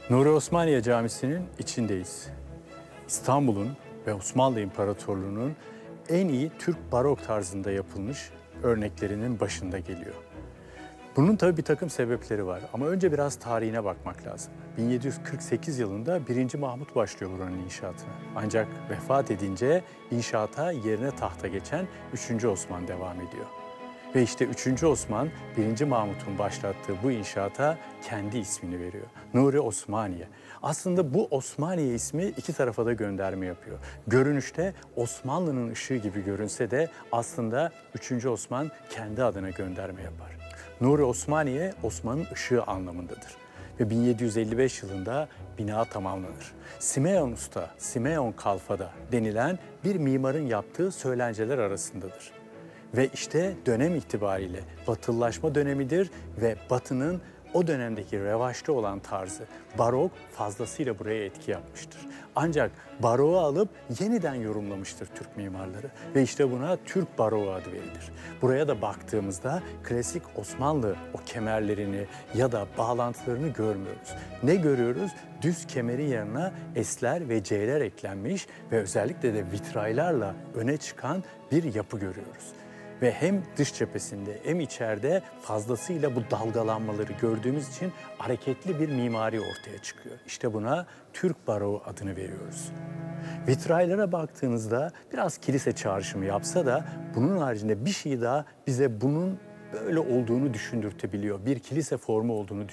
Nuri Osmaniye Camisi'nin içindeyiz. İstanbul'un ve Osmanlı İmparatorluğu'nun en iyi Türk barok tarzında yapılmış örneklerinin başında geliyor. Bunun tabii bir takım sebepleri var ama önce biraz tarihine bakmak lazım. 1748 yılında 1. Mahmut başlıyor buranın inşaatına. Ancak vefat edince inşaata yerine tahta geçen 3. Osman devam ediyor. Ve işte 3. Osman 1. Mahmut'un başlattığı bu inşaata kendi ismini veriyor. Nuri Osmaniye. Aslında bu Osmaniye ismi iki tarafa da gönderme yapıyor. Görünüşte Osmanlı'nın ışığı gibi görünse de aslında 3. Osman kendi adına gönderme yapar. Nuri Osmaniye, Osman'ın ışığı anlamındadır. Ve 1755 yılında bina tamamlanır. Simeon Usta, Simeon Kalfada denilen bir mimarın yaptığı söylenceler arasındadır. Ve işte dönem itibariyle Batılılaşma dönemidir ve Batı'nın o dönemdeki revaçta olan tarzı, barok fazlasıyla buraya etki yapmıştır. Ancak baroğu alıp yeniden yorumlamıştır Türk mimarları ve işte buna Türk baroğu adı verilir. Buraya da baktığımızda klasik Osmanlı o kemerlerini ya da bağlantılarını görmüyoruz. Ne görüyoruz? Düz kemerin yanına esler ve C'ler eklenmiş ve özellikle de vitraylarla öne çıkan bir yapı görüyoruz. Ve hem dış cephesinde hem içeride fazlasıyla bu dalgalanmaları gördüğümüz için hareketli bir mimari ortaya çıkıyor. İşte buna Türk baroğu adını veriyoruz. Vitraylara baktığınızda biraz kilise çağrışımı yapsa da bunun haricinde bir şey daha bize bunun böyle olduğunu düşündürtebiliyor. Bir kilise formu olduğunu